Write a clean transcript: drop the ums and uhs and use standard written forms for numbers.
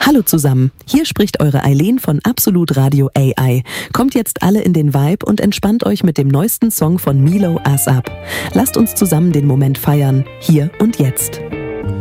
Hallo zusammen, hier spricht eure Eileen von Absolut Radio AI. Kommt jetzt alle in den Vibe und entspannt euch mit dem neuesten Song von Milo ASAP. Lasst uns zusammen den Moment feiern, hier und jetzt.